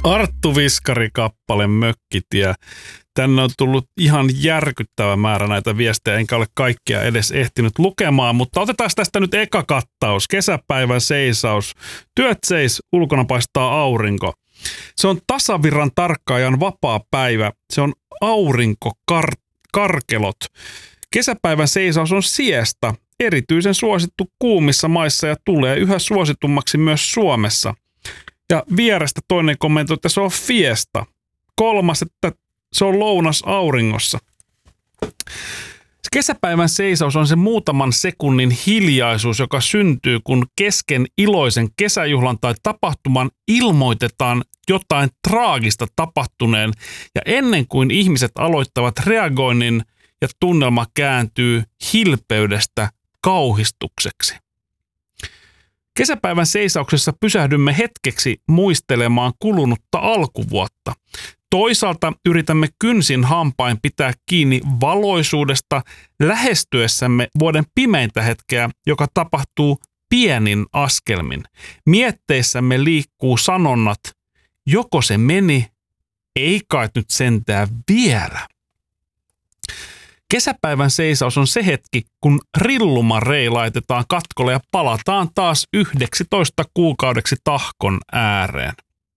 Arttu Viskari-kappale Mökkitie. Tänne on tullut ihan järkyttävä määrä näitä viestejä, enkä ole kaikkia edes ehtinyt lukemaan, mutta otetaan tästä nyt eka kattaus. Kesäpäivän seisaus. Työt seis, ulkona paistaa aurinko. Se on tasavirran tarkkaajan vapaa päivä. Se on aurinkokarkelot. Kesäpäivän seisaus on siesta. Erityisen suosittu kuumissa maissa ja tulee yhä suositummaksi myös Suomessa. Ja vierestä toinen kommentoi, että se on fiesta. Kolmas, että se on lounas auringossa. Kesäpäivän seisaus on se muutaman sekunnin hiljaisuus, joka syntyy, kun kesken iloisen kesäjuhlan tai tapahtuman ilmoitetaan jotain traagista tapahtuneen. Ja ennen kuin ihmiset aloittavat reagoinnin ja tunnelma kääntyy hilpeydestä kauhistukseksi. Kesäpäivän seisauksessa pysähdymme hetkeksi muistelemaan kulunutta alkuvuotta. Toisaalta yritämme kynsin hampain pitää kiinni valoisuudesta lähestyessämme vuoden pimeintä hetkeä, joka tapahtuu pienin askelmin. Mietteissämme liikkuu sanonnat, joko se meni, ei kai nyt sentään vielä. Kesäpäivän seisaus on se hetki, kun rillumarei laitetaan katkolle ja palataan taas 11 kuukaudeksi tahkon ääreen.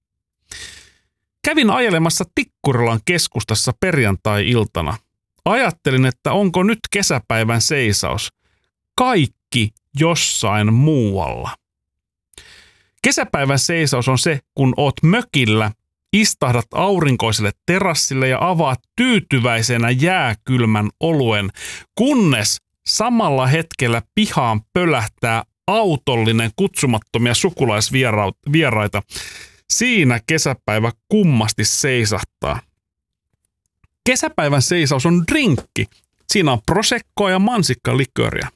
Kävin ajelemassa Tikkurilan keskustassa perjantai-iltana. Ajattelin, että onko nyt kesäpäivän seisaus. Kaikki jossain muualla. Kesäpäivän seisaus on se, kun oot mökillä, istahdat aurinkoiselle terassille ja avaat tyytyväisenä jääkylmän oluen, kunnes samalla hetkellä pihaan pölähtää autollinen kutsumattomia sukulaisvieraita. Siinä kesäpäivä kummasti seisahtaa. Kesäpäivän seisaus on drinkki. Siinä on proseccoa ja mansikkaliköriä.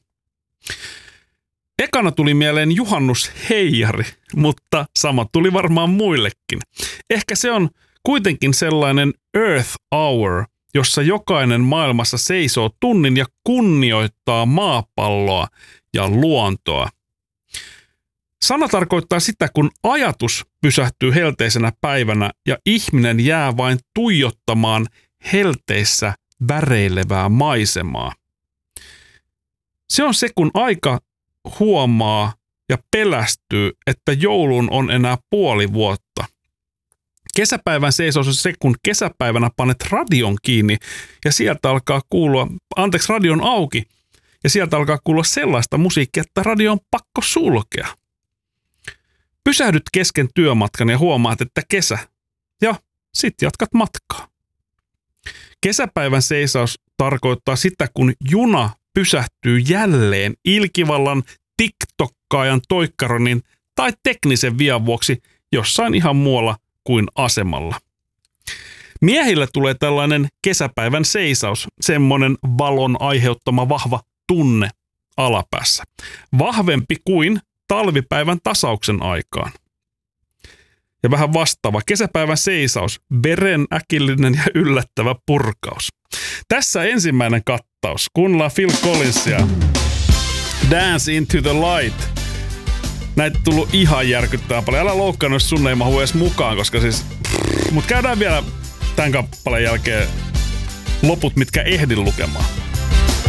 Ekana tuli mieleen juhannusheijari, mutta sama tuli varmaan muillekin. Ehkä se on kuitenkin sellainen Earth Hour, jossa jokainen maailmassa seisoo tunnin ja kunnioittaa maapalloa ja luontoa. Sana tarkoittaa sitä, kun ajatus pysähtyy helteisenä päivänä ja ihminen jää vain tuijottamaan helteissä väreilevää maisemaa. Se on se, kun aika huomaa ja pelästyy, että jouluun on enää puoli vuotta. Kesäpäivän seisaus on se, kun kesäpäivänä panet radion kiinni ja sieltä alkaa kuulua, radion auki, ja sieltä alkaa kuulua sellaista musiikkia, että radio on pakko sulkea. Pysähdyt kesken työmatkan ja huomaat, että kesä, ja sit jatkat matkaa. Kesäpäivän seisaus tarkoittaa sitä, kun juna pysähtyy jälleen ilkivallan, tiktokkaajan, toikkaronin tai teknisen vian vuoksi jossain ihan muualla kuin asemalla. Miehillä tulee tällainen kesäpäivän seisaus, semmoinen valon aiheuttama vahva tunne alapäässä. Vahvempi kuin talvipäivän tasauksen aikaan. Ja vähän vastaava kesäpäivän seisaus, veren äkillinen ja yllättävä purkaus. Tässä ensimmäinen kattaus. Kuunnellaan Phil Collinsia. Dance into the light. Näitä tullut ihan järkyttävän paljon. Älä loukkaan, jos sun ei mahu edes mukaan, koska siis... Mut käydään vielä tämän kappaleen jälkeen loput, mitkä ehdin lukemaan.